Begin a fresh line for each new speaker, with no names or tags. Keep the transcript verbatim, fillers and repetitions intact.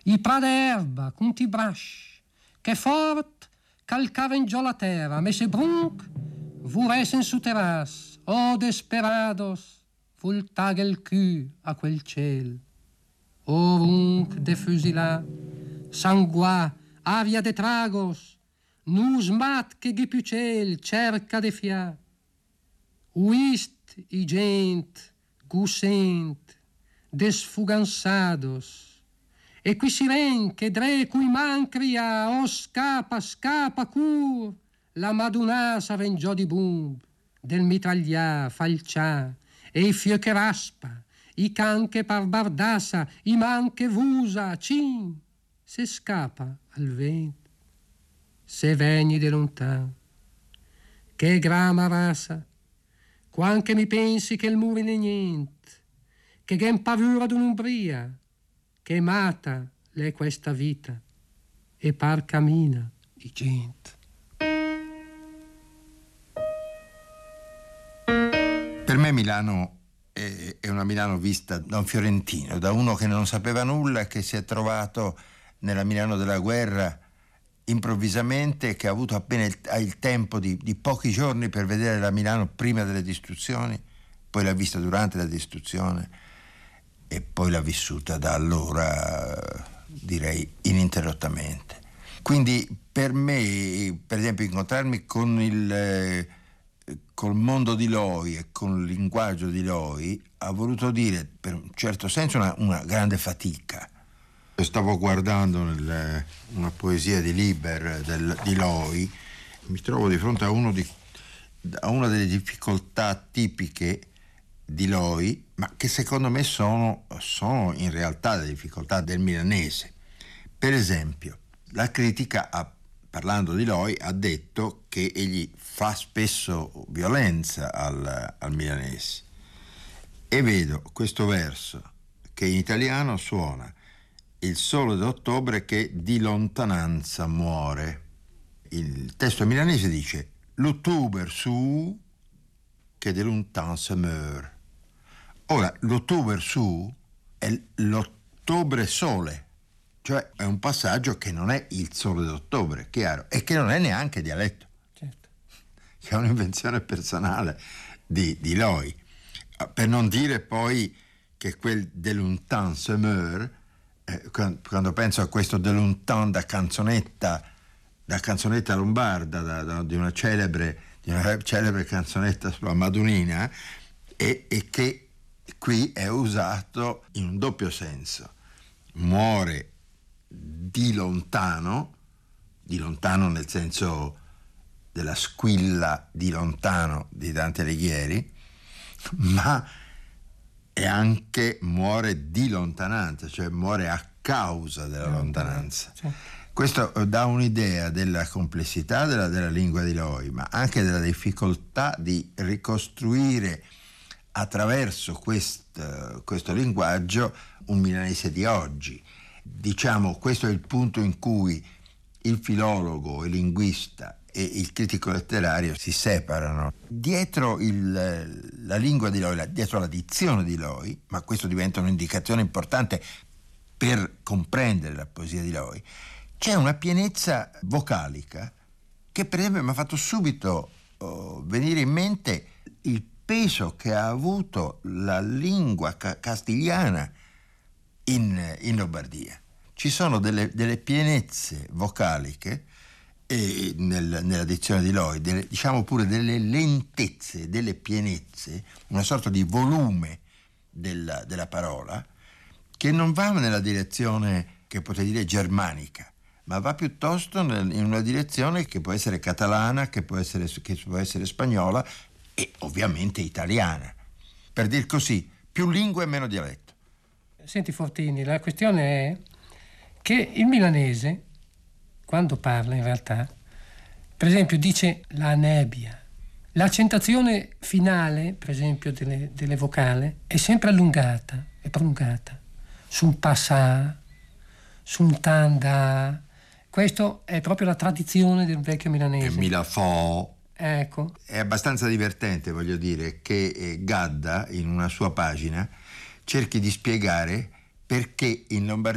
i pra d'erba, conti brasci, che fort calcava in giù la terra, messe brunc, vuresen su terras, oh desperados, voltaghe il cù a quel ciel. Ovunc de fusila, sangua, avia de tragos, nus mat che ghipucel cerca de fia. Uist i gent, gussent, desfugansados, e qui si ven che dre cui mancria, o scapa, scapa cur, la madunasa vengiò di bumb, del mitraglià, falcià, e i fio che raspa, i can che parbardassa, i man che vusa, cin, se scapa al vento, se vegni de lontan, che grama rasa, quanche mi pensi che il muro ne niente, che gen paura d'un'umbria, che mata l'è questa vita, e par cammina i gente.
Per me Milano è una Milano vista da un fiorentino, da uno che non sapeva nulla e che si è trovato nella Milano della guerra improvvisamente, che ha avuto appena il, il tempo di, di pochi giorni per vedere la Milano prima delle distruzioni, poi l'ha vista durante la distruzione e poi l'ha vissuta da allora, direi, ininterrottamente. Quindi per me, per esempio, incontrarmi con il col mondo di Loi e con il linguaggio di Loi ha voluto dire, per un certo senso, una, una grande fatica. Stavo guardando nel, una poesia di Liber del, di Loi, mi trovo di fronte a, uno di, a una delle difficoltà tipiche di Loi, ma che secondo me sono, sono in realtà le difficoltà del milanese. Per esempio, la critica, ha, parlando di Loi, ha detto che egli fa spesso violenza al, al milanese. E vedo questo verso che in italiano suona: il sole d'ottobre che di lontananza muore. Il testo milanese dice: l'ottobre su che de lontan se meurt. Ora, l'ottobre su è l'ottobre sole, cioè è un passaggio che non è il sole d'ottobre, chiaro, e che non è neanche dialetto.
Certo.
Che è un'invenzione personale di, di Loi. Per non dire poi che quel de lontan se meurt, eh, quando penso a questo de lontan da canzonetta, da canzonetta lombarda, da, da, di una celebre, di una celebre canzonetta sulla Madunina, e, e che qui è usato in un doppio senso. Muore di lontano, di lontano nel senso della squilla di lontano di Dante Alighieri, ma è anche muore di lontananza, cioè muore a causa della lontananza. Sì. Questo dà un'idea della complessità della, della lingua di Loi, ma anche della difficoltà di ricostruire attraverso questo, questo linguaggio un milanese di oggi. Diciamo, questo è il punto in cui il filologo, il linguista e il critico letterario si separano. Dietro il, la lingua di Loi, dietro la dizione di Loi, ma questo diventa un'indicazione importante per comprendere la poesia di Loi, c'è una pienezza vocalica che per esempio mi ha fatto subito oh, venire in mente il peso che ha avuto la lingua ca- castigliana in, in Lombardia. Ci sono delle, delle pienezze vocaliche e nel, nella dizione di Loi, delle, diciamo pure delle lentezze, delle pienezze, una sorta di volume della, della parola che non va nella direzione che potrei dire germanica, ma va piuttosto nel, in una direzione che può essere catalana, che può essere, che può essere spagnola e ovviamente italiana. Per dir così, più lingue e meno dialetto.
Senti Fortini, la questione è che il milanese, quando parla in realtà, per esempio dice la nebbia. L'accentuazione finale, per esempio, delle, delle vocali è sempre allungata, è prolungata. Su un passà, su un tanda. Questo è proprio la tradizione del vecchio milanese.
E mi la fo.
Ecco.
È abbastanza divertente, voglio dire, che eh, Gadda, in una sua pagina, cerchi di spiegare perché in Lombardia